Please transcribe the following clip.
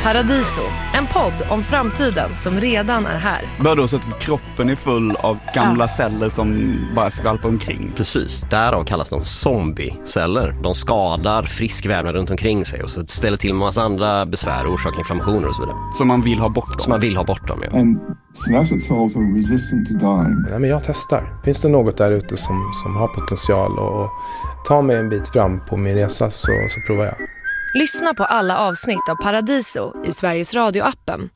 Paradiso, en podd om framtiden som redan är här. Vadå, så att kroppen är full av gamla celler som bara skvalpar omkring? Precis, därav kallas de zombieceller. De skadar frisk vävnad runt omkring sig och så ställer till en massa andra besvär, orsakar inflammationer och så vidare. Så man vill ha bort dem? Så man vill ha bort dem, ja. And senescent cells are resistant to dying. Ja, men jag testar. Finns det något där ute som har potential och ta mig en bit fram på min resa så provar jag. Lyssna på alla avsnitt av Paradiso i Sveriges Radio-appen